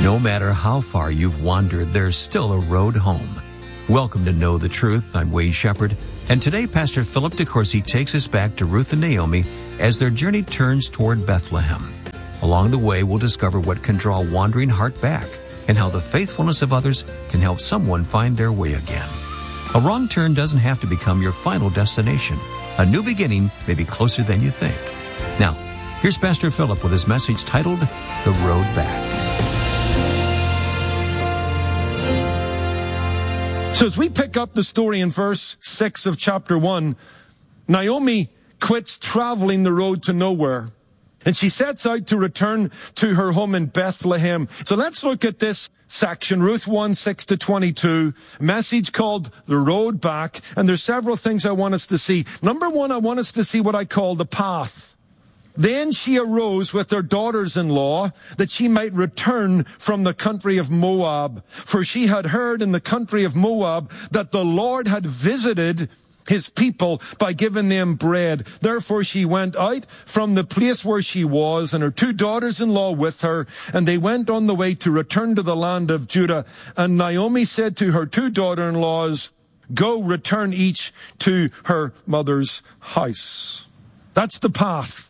No matter how far you've wandered, there's still a road home. Welcome to Know the Truth. I'm Wade Shepherd, and today Pastor Philip DeCourcy takes us back to Ruth and Naomi as their journey turns toward Bethlehem. Along the way, we'll discover what can draw a wandering heart back and how the faithfulness of others can help someone find their way again. A wrong turn doesn't have to become your final destination. A new beginning may be closer than you think. Now, here's Pastor Philip with his message titled, The Road Back. So as we pick up the story in verse 6 of chapter 1, Naomi quits traveling the road to nowhere, and she sets out to return to her home in Bethlehem. So let's look at this section, Ruth 1, 6 to 22, a message called The Road Back, and there's several things I want us to see. Number one, I want us to see what I call the path. Then she arose with her daughters-in-law that she might return from the country of Moab. For she had heard in the country of Moab that the Lord had visited his people by giving them bread. Therefore she went out from the place where she was, and her two daughters-in-law with her, and they went on the way to return to the land of Judah. And Naomi said to her two daughter-in-laws, "Go, return each to her mother's house." That's the path.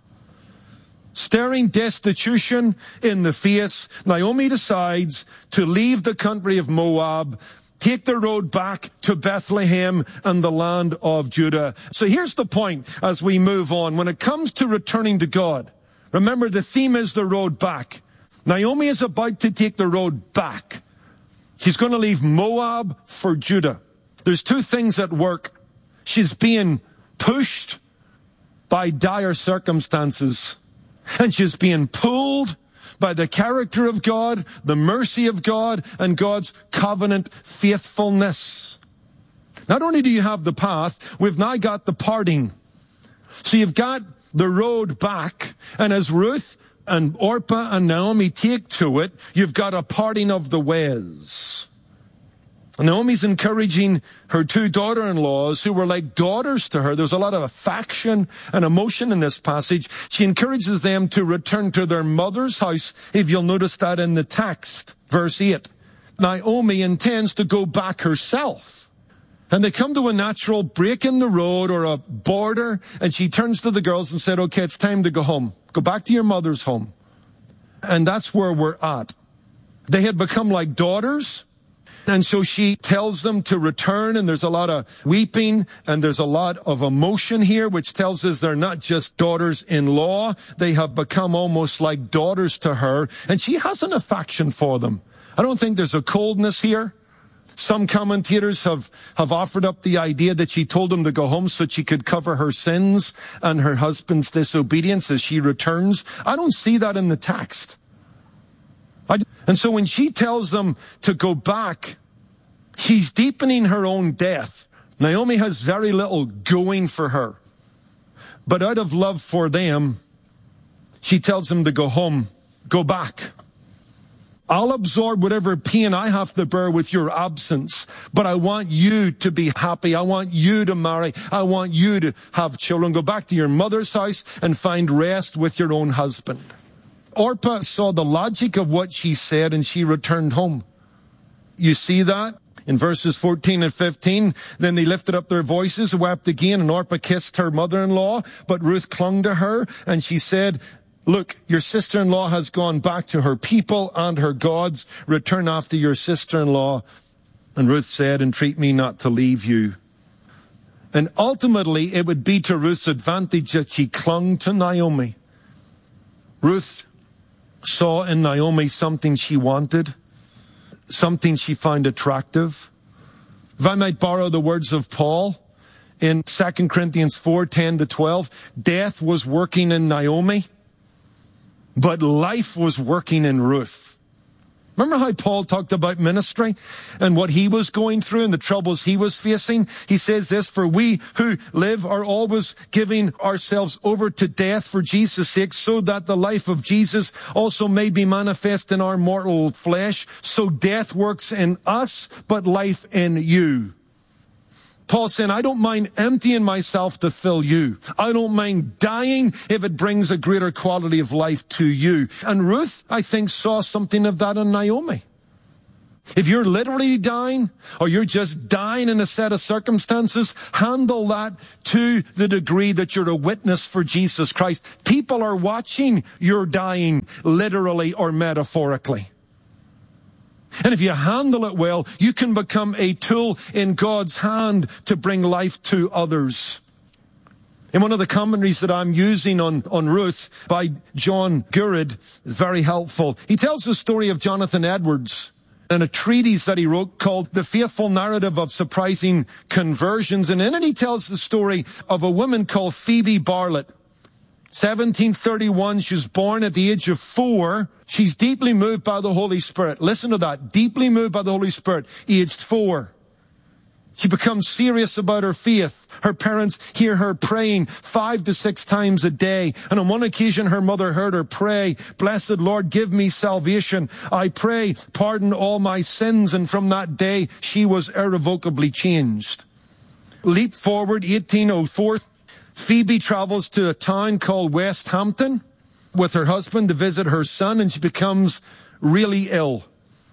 Staring destitution in the face, Naomi decides to leave the country of Moab, take the road back to Bethlehem and the land of Judah. So here's the point as we move on. When it comes to returning to God, remember the theme is the road back. Naomi is about to take the road back. She's going to leave Moab for Judah. There's two things at work. She's being pushed by dire circumstances, and she's being pulled by the character of God, the mercy of God, and God's covenant faithfulness. Not only do you have the path, we've now got the parting. So you've got the road back, and as Ruth and Orpah and Naomi take to it, you've got a parting of the ways. Naomi's encouraging her two daughter-in-laws who were like daughters to her. There's a lot of affection and emotion in this passage. She encourages them to return to their mother's house, if you'll notice that in the text, verse 8. Naomi intends to go back herself. And they come to a natural break in the road or a border, and she turns to the girls and said, "Okay, it's time to go home. Go back to your mother's home." And that's where we're at. They had become like daughters. And so she tells them to return, and there's a lot of weeping, and there's a lot of emotion here, which tells us they're not just daughters-in-law. They have become almost like daughters to her, and she has an affection for them. I don't think there's a coldness here. Some commentators have offered up the idea that she told them to go home so she could cover her sins and her husband's disobedience as she returns. I don't see that in the text. And so when she tells them to go back, she's deepening her own death. Naomi has very little going for her. But out of love for them, she tells them to go home, go back. I'll absorb whatever pain I have to bear with your absence, but I want you to be happy. I want you to marry. I want you to have children. Go back to your mother's house and find rest with your own husband. Orpah saw the logic of what she said, and she returned home. You see that in verses 14 and 15. Then they lifted up their voices, wept again, and Orpah kissed her mother-in-law. But Ruth clung to her, and she said, "Look, your sister-in-law has gone back to her people and her gods. Return after your sister-in-law." And Ruth said, "Entreat me not to leave you." And ultimately, it would be to Ruth's advantage that she clung to Naomi. Ruth saw in Naomi something she wanted, something she found attractive. If I might borrow the words of Paul in 2 Corinthians 4, 10 to 12, death was working in Naomi, but life was working in Ruth. Remember how Paul talked about ministry and what he was going through and the troubles he was facing? He says this, "For we who live are always giving ourselves over to death for Jesus' sake, so that the life of Jesus also may be manifest in our mortal flesh. So death works in us, but life in you." Paul's saying, I don't mind emptying myself to fill you. I don't mind dying if it brings a greater quality of life to you. And Ruth, I think, saw something of that in Naomi. If you're literally dying, or you're just dying in a set of circumstances, handle that to the degree that you're a witness for Jesus Christ. People are watching your dying, literally or metaphorically. And if you handle it well, you can become a tool in God's hand to bring life to others. In one of the commentaries that I'm using on Ruth by John Gurrid, very helpful. He tells the story of Jonathan Edwards in a treatise that he wrote called The Faithful Narrative of Surprising Conversions. And in it he tells the story of a woman called Phoebe Bartlett. 1731, she was born at the age of 4. She's deeply moved by the Holy Spirit. Listen to that. Deeply moved by the Holy Spirit, aged 4. She becomes serious about her faith. Her parents hear her praying 5 to 6 times a day. And on one occasion, her mother heard her pray, Blessed Lord, give me salvation. I pray, pardon all my sins. And from that day, she was irrevocably changed. Leap forward, 1804. Phoebe travels to a town called West Hampton with her husband to visit her son, and she becomes really ill.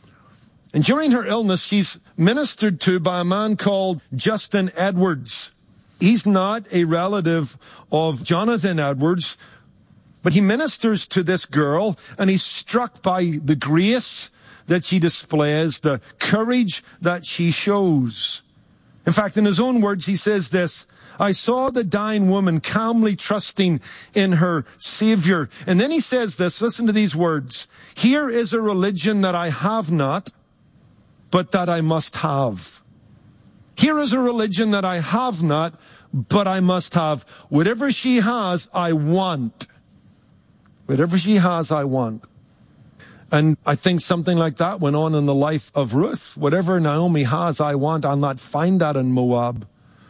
And during her illness, she's ministered to by a man called Justin Edwards. He's not a relative of Jonathan Edwards, but he ministers to this girl, and he's struck by the grace that she displays, the courage that she shows. In fact, in his own words, he says this, I saw the dying woman calmly trusting in her Savior. And then he says this, listen to these words. Here is a religion that I have not, but that I must have. Here is a religion that I have not, but I must have. Whatever she has, I want. Whatever she has, I want. And I think something like that went on in the life of Ruth. Whatever Naomi has, I want. I'll not find that in Moab.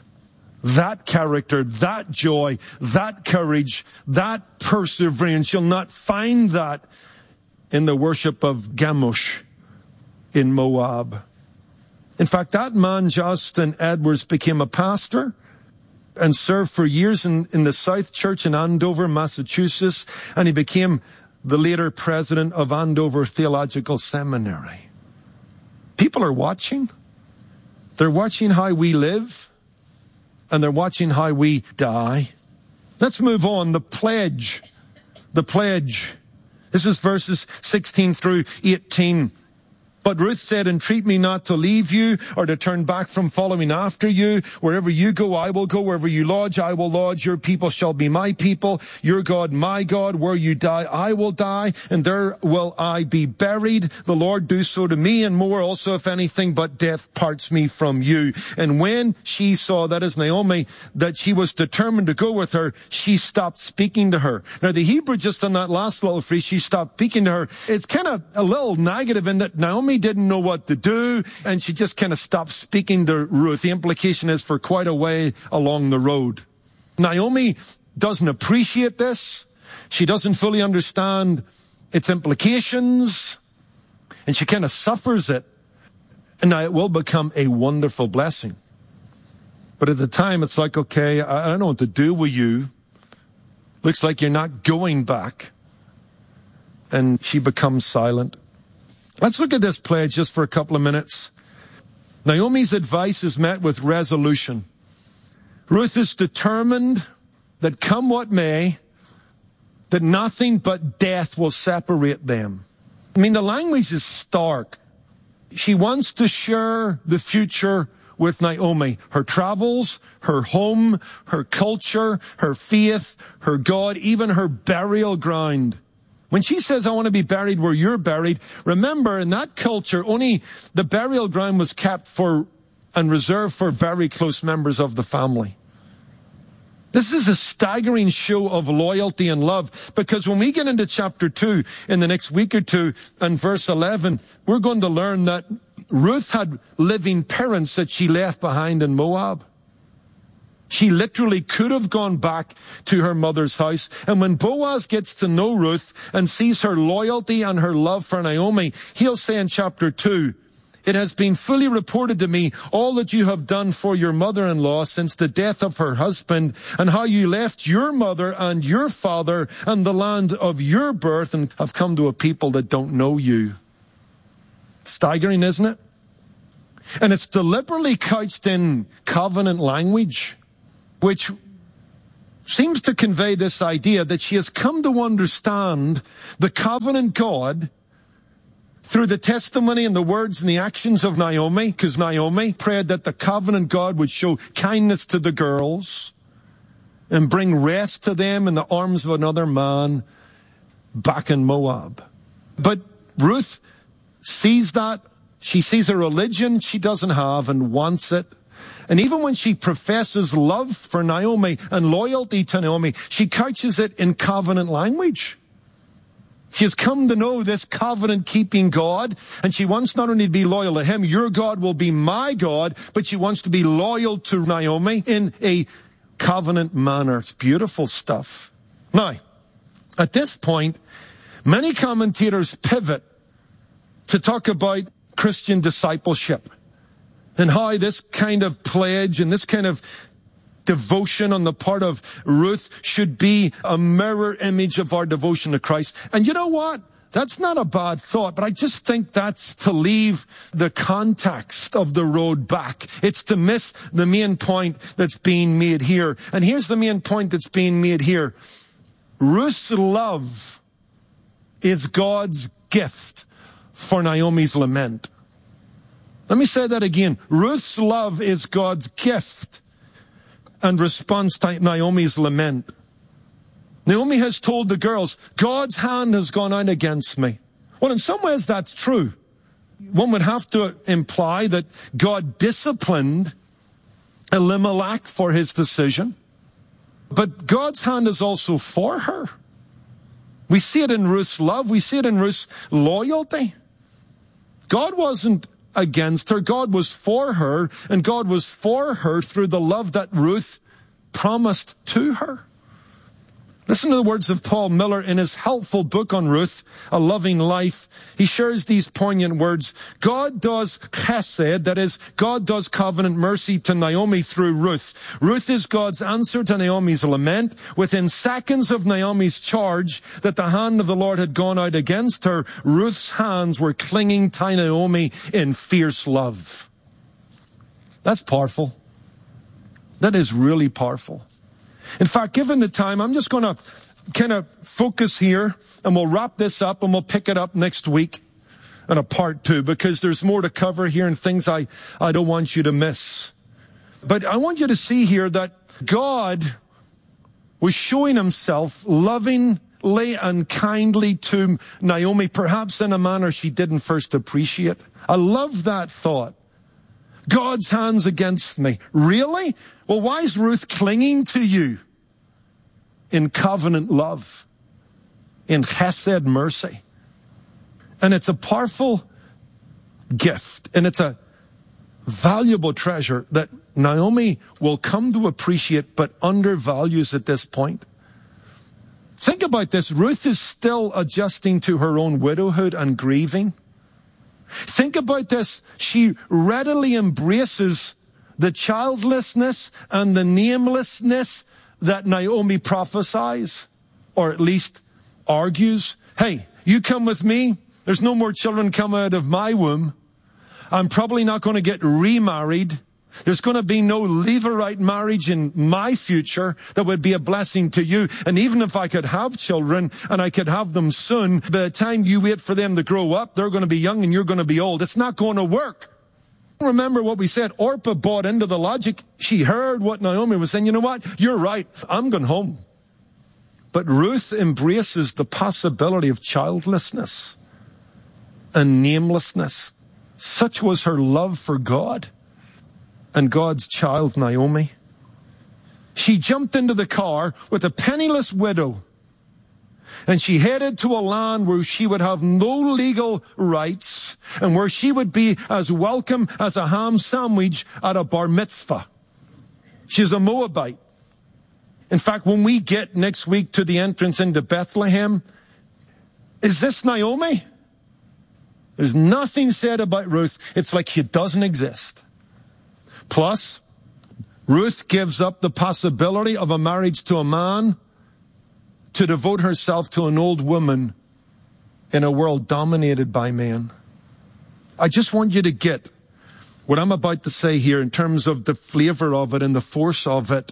That character, that joy, that courage, that perseverance, you'll not find that in the worship of Chemosh in Moab. In fact, that man, Justin Edwards, became a pastor and served for years in the South Church in Andover, Massachusetts, and he became the later president of Andover Theological Seminary. People are watching. They're watching how we live. And they're watching how we die. Let's move on. The pledge. The pledge. This is verses 16 through 18. But Ruth said, entreat me not to leave you or to turn back from following after you. Wherever you go, I will go. Wherever you lodge, I will lodge. Your people shall be my people. Your God, my God. Where you die, I will die. And there will I be buried. The Lord do so to me and more also, if anything but death parts me from you. And when she saw, that is Naomi, that she was determined to go with her, she stopped speaking to her. Now the Hebrew just on that last little phrase, she stopped speaking to her. It's kind of a little negative in that Naomi didn't know what to do, and she just kind of stopped speaking to Ruth. The implication is for quite a way along the road. Naomi doesn't appreciate this. She doesn't fully understand its implications, and she kind of suffers it. And now it will become a wonderful blessing. But at the time, it's like, okay, I don't know what to do with you. Looks like you're not going back. And she becomes silent. Let's look at this pledge just for a couple of minutes. Naomi's advice is met with resolution. Ruth is determined that come what may, that nothing but death will separate them. I mean, the language is stark. She wants to share the future with Naomi. Her travels, her home, her culture, her faith, her God, even her burial ground. When she says, I want to be buried where you're buried, remember, in that culture, only the burial ground was kept for and reserved for very close members of the family. This is a staggering show of loyalty and love, because when we get into chapter 2 in the next week or two and verse 11, we're going to learn that Ruth had living parents that she left behind in Moab. She literally could have gone back to her mother's house. And when Boaz gets to know Ruth and sees her loyalty and her love for Naomi, he'll say in chapter 2, It has been fully reported to me all that you have done for your mother-in-law since the death of her husband, and how you left your mother and your father and the land of your birth and have come to a people that don't know you. Staggering, isn't it? And it's deliberately couched in covenant language, which seems to convey this idea that she has come to understand the covenant God through the testimony and the words and the actions of Naomi, because Naomi prayed that the covenant God would show kindness to the girls and bring rest to them in the arms of another man back in Moab. But Ruth sees that. She sees a religion she doesn't have and wants it. And even when she professes love for Naomi and loyalty to Naomi, she couches it in covenant language. She has come to know this covenant-keeping God, and she wants not only to be loyal to him, your God will be my God, but she wants to be loyal to Naomi in a covenant manner. It's beautiful stuff. Now, at this point, many commentators pivot to talk about Christian discipleship and how this kind of pledge and this kind of devotion on the part of Ruth should be a mirror image of our devotion to Christ. And you know what? That's not a bad thought, but I just think that's to leave the context of the road back. It's to miss the main point that's being made here. And here's the main point that's being made here. Ruth's love is God's gift for Naomi's lament. Let me say that again. Ruth's love is God's gift and response to Naomi's lament. Naomi has told the girls, God's hand has gone out against me. Well, in some ways that's true. One would have to imply that God disciplined Elimelech for his decision. But God's hand is also for her. We see it in Ruth's love. We see it in Ruth's loyalty. God wasn't against her. God was for her, and God was for her through the love that Ruth promised to her. Listen to the words of Paul Miller in his helpful book on Ruth, A Loving Life. He shares these poignant words. God does chesed, that is, God does covenant mercy to Naomi through Ruth. Ruth is God's answer to Naomi's lament. Within seconds of Naomi's charge that the hand of the Lord had gone out against her, Ruth's hands were clinging to Naomi in fierce love. That's powerful. That is really powerful. In fact, given the time, I'm just going to kind of focus here, and we'll wrap this up, and we'll pick it up next week in a part 2, because there's more to cover here and things I don't want you to miss. But I want you to see here that God was showing himself lovingly and kindly to Naomi, perhaps in a manner she didn't first appreciate. I love that thought. God's hands against me. Really? Well, why is Ruth clinging to you in covenant love, in chesed mercy? And it's a powerful gift, and it's a valuable treasure that Naomi will come to appreciate but undervalues at this point. Think about this. Ruth is still adjusting to her own widowhood and grieving. Think about this. She readily embraces the childlessness and the namelessness that Naomi prophesies, or at least argues. Hey, you come with me. There's no more children come out of my womb. I'm probably not going to get remarried. There's going to be no Levirate marriage in my future that would be a blessing to you. And even if I could have children, and I could have them soon, by the time you wait for them to grow up, they're going to be young and you're going to be old. It's not going to work. Remember what we said. Orpah bought into the logic. She heard what Naomi was saying. You know what? You're right. I'm going home. But Ruth embraces the possibility of childlessness and namelessness. Such was her love for God and God's child, Naomi. She jumped into the car with a penniless widow, and she headed to a land where she would have no legal rights and where she would be as welcome as a ham sandwich at a bar mitzvah. She's a Moabite. In fact, when we get next week to the entrance into Bethlehem, is this Naomi? There's nothing said about Ruth. It's like she doesn't exist. Plus, Ruth gives up the possibility of a marriage to a man to devote herself to an old woman in a world dominated by men. I just want you to get what I'm about to say here in terms of the flavor of it and the force of it.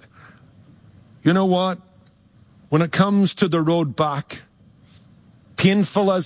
You know what? When it comes to the road back, painful as